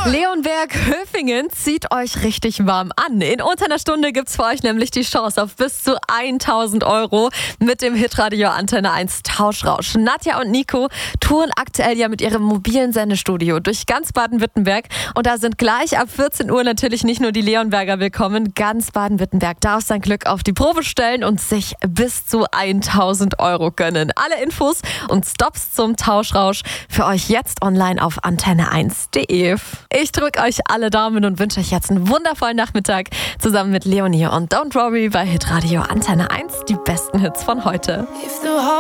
Leonberg Höfingen zieht euch richtig warm an. In unter einer Stunde gibt's für euch nämlich die Chance auf bis zu 1.000 € mit dem Hitradio Antenne 1 Tauschrausch. Nadja und Nico touren aktuell ja mit ihrem mobilen Sendestudio durch ganz Baden-Württemberg. Und da sind gleich ab 14 Uhr natürlich nicht nur die Leonberger willkommen. Ganz Baden-Württemberg darf sein Glück auf die Probe stellen und sich bis zu 1.000 € gönnen. Alle Infos und Stops zum Tauschrausch für euch jetzt online auf antenne1.de. Ich drücke euch alle Daumen und wünsche euch jetzt einen wundervollen Nachmittag zusammen mit Leonie und Don't Worry bei Hitradio Antenne 1, die besten Hits von heute.